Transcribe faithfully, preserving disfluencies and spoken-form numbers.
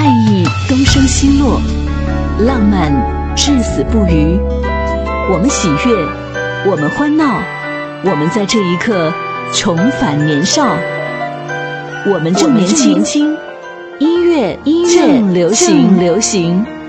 爱意东升西落，浪漫至死不渝。我们喜悦，我们欢闹，我们在这一刻重返年少。我们正年轻，音乐正流行，流行。